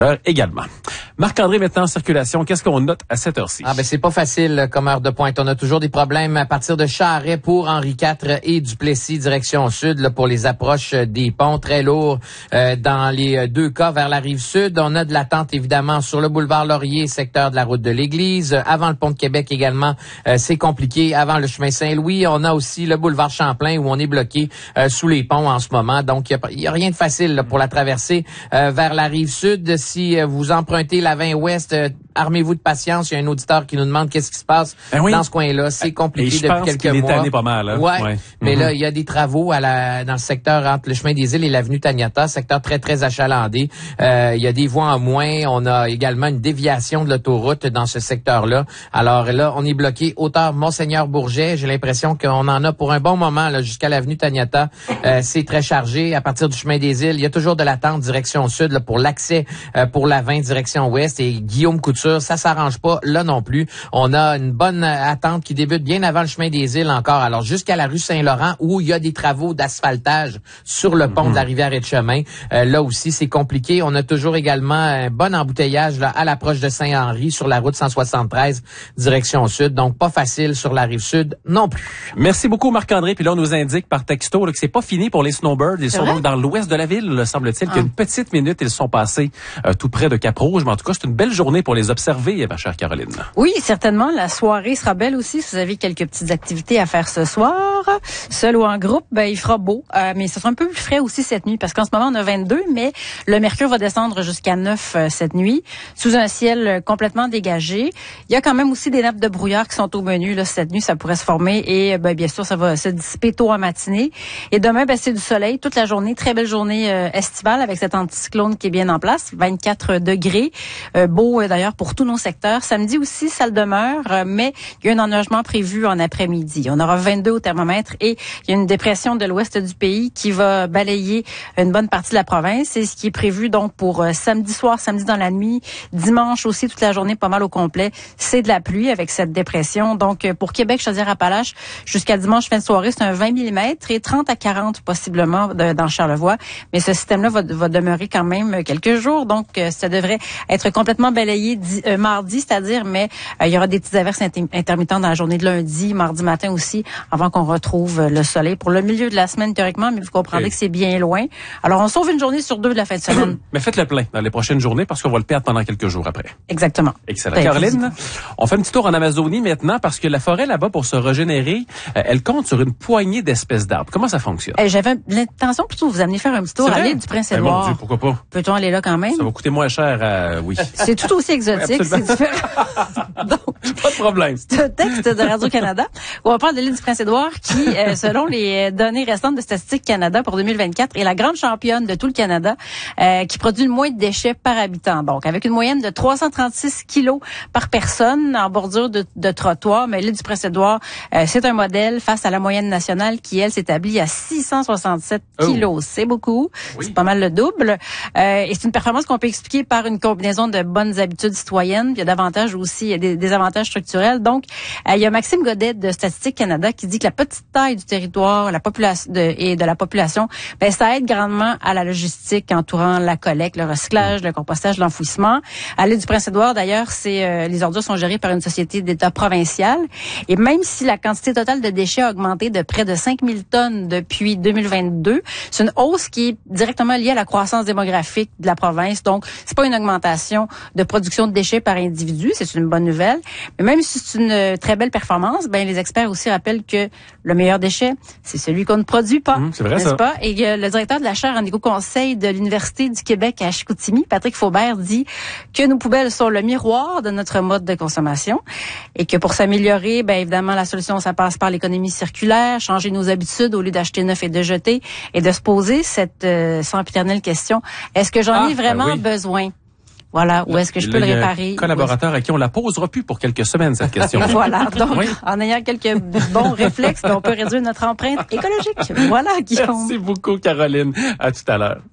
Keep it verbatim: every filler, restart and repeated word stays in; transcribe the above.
également. Marc-André, maintenant en circulation, qu'est-ce qu'on note à cette heure-ci? Ah ben c'est pas facile comme heure de pointe. On a toujours des problèmes à partir de Charest pour Henri quatre et Duplessis, direction sud, là, pour les approches des ponts. Très lourd euh, dans les deux cas vers la rive sud. On a de l'attente évidemment sur le boulevard Laurier, secteur de la route de l'Église. Avant le pont de Québec également, euh, c'est compliqué. Avant le chemin Saint-Louis, on a aussi le boulevard Champlain où on est bloqué euh, sous les ponts en ce moment. Donc il y, y a rien de facile là, pour la traversée euh, vers la rive sud. Si euh, vous empruntez la vingt ouest, euh, armez-vous de patience. Il y a un auditeur qui nous demande qu'est-ce qui se passe ben oui. dans ce coin-là. C'est compliqué depuis quelques qu'il mois. Est tanné pas mal, hein? Ouais. ouais. Mais mm-hmm. là, il y a des travaux à la dans le secteur entre le chemin des Îles et l'avenue Taniata, secteur très très achalandé. Euh, il y a des voies en moins. On a également une déviation de l'autoroute dans ce secteur-là. Alors là, on est bloqué hauteur Monseigneur-Bourget. J'ai l'impression qu'on en a pour un bon moment là jusqu'à l'avenue Taniata. Euh, c'est très chargé. À partir du chemin des Îles, il y a toujours de l'attente direction sud là, pour l'accès euh, pour la vingt direction ouest. Et Guillaume Couture, ça s'arrange pas là non plus. On a une bonne attente qui débute bien avant le chemin des Îles encore. Alors jusqu'à la rue Saint-Laurent où il y a des travaux d'asphaltage sur le pont mm-hmm. de la rivière Etchemin. Euh, là aussi, c'est compliqué. On a toujours également un bon embouteillage là, à l'approche de Saint-Henri sur la route cent soixante-treize direction sud. Donc pas facile sur la rive sud non plus. Merci beaucoup Marc-André. Puis là, on nous indique par texto là, que c'est pas fini pour les snowbirds. Ils c'est sont vrai? donc dans l'ouest de la ville, là, semble-t-il, ah. qu'il y a une petite minute, ils sont passés euh, tout près de Cap-Rouge. Mais en tout cas, c'est une belle journée pour les observer, ma chère Caroline. Oui, certainement. La soirée sera belle aussi. Si vous avez quelques petites activités à faire ce soir, seul ou en groupe, ben il fera beau. Euh, mais ce sera un peu plus frais aussi cette nuit parce qu'en ce moment, on a vingt-deux, mais le mercure va descendre jusqu'à neuf euh, cette nuit, sous un ciel euh, complètement dégagé. Il y a quand même aussi des nappes de brouillard qui sont au menu. Là, cette nuit, ça pourrait se former et ben, bien sûr, ça va se dissiper tôt en matinée. Et demain, ben, c'est du soleil toute la journée. Très belle journée euh, estivale avec cet anticyclone qui est bien en place. vingt-quatre degrés. Euh, beau euh, d'ailleurs pour tous nos secteurs. Samedi aussi, ça le demeure, euh, mais il y a un enneigement prévu en après-midi. On aura vingt-deux au thermomètre et il y a une dépression de l'ouest du pays qui va balayer une bonne partie de la province. C'est ce qui est prévu donc pour euh, samedi soir, samedi dans la nuit, dimanche aussi toute la journée pas mal au complet. C'est de la pluie avec cette dépression. Donc euh, pour Québec, Chaudière-Appalaches, jusqu'à dimanche fin de soirée, c'est un vingt millimètres et trente à quarante possiblement de, dans Charlevoix. Mais ce système-là va, va demeurer quand même quelques jours. Donc euh, ça devrait être complètement balayé di, euh, mardi, c'est-à-dire, mais euh, il y aura des petites averses inter- intermittentes dans la journée de lundi, mardi matin aussi, avant qu'on retrouve euh, le soleil pour le milieu de la semaine théoriquement, mais vous comprendrez oui. que c'est bien loin. Alors on sauve une journée sur deux de la fin de semaine. Mais faites le plein dans les prochaines journées parce qu'on va le perdre pendant quelques jours après. Exactement. Excellent. Très Caroline, on fait un petit tour en Amazonie maintenant parce que la forêt là-bas, pour se régénérer, euh, elle compte sur une poignée d'espèces d'arbres. Comment ça fonctionne? Euh, j'avais l'intention plutôt de vous amener faire un petit tour à l'île du Prince-Édouard. Ben, mon Dieu, pourquoi pas? Peut-on aller là quand même? Ça va coûter moins cher, euh, oui. C'est tout aussi exotique, oui, c'est différent. Donc, pas de problème. C'est un texte de Radio-Canada où on parle de l'île du Prince-Édouard qui, euh, selon les données récentes de Statistique Canada pour deux mille vingt-quatre, est la grande championne de tout le Canada euh, qui produit le moins de déchets par habitant. Donc, avec une moyenne de trois cent trente-six kilos par personne en bordure de, de trottoir, mais l'île du Prince-Édouard, euh, c'est un modèle face à la moyenne nationale qui, elle, s'établit à six cent soixante-sept kilos. Oh. C'est beaucoup. Oui. C'est pas mal le double. Euh, et c'est une performance qu'on peut expliquer par une combinaison de bonnes habitudes citoyennes. Il y a davantage aussi il y a des, des avantages structurels. Donc, euh, il y a Maxime Godet de Statistique Canada qui dit que la petite taille du territoire la population de, et de la population, ben, ça aide grandement à la logistique entourant la collecte, le recyclage, le compostage, l'enfouissement. À l'île du Prince-Édouard, d'ailleurs, c'est euh, les ordures sont gérées par une société d'État provincial. Et même si la quantité totale de déchets a augmenté de près de cinq mille tonnes depuis deux mille vingt-deux, c'est une hausse qui est directement liée à la croissance démographique de la province. Donc, c'est pas une augmentation de production de déchets par individu, c'est une bonne nouvelle. Mais même si c'est une très belle performance, ben les experts aussi rappellent que le meilleur déchet, c'est celui qu'on ne produit pas. Mmh, c'est vrai, n'est-ce ça. pas? Et euh, le directeur de la chaire en éco-conseil de l'Université du Québec à Chicoutimi, Patrick Faubert, dit que nos poubelles sont le miroir de notre mode de consommation et que pour s'améliorer, ben évidemment, la solution, ça passe par l'économie circulaire, changer nos habitudes au lieu d'acheter neuf et de jeter et de se poser cette euh, sempiternelle question, est-ce que j'en ah, ai vraiment ben oui. besoin? Voilà, où est-ce que je peux le, le réparer? Collaborateur à qui on la posera plus pour quelques semaines, cette question. Voilà, donc oui. en ayant quelques bons réflexes, on peut réduire notre empreinte écologique. Voilà, Guillaume. Merci beaucoup, Caroline. À tout à l'heure.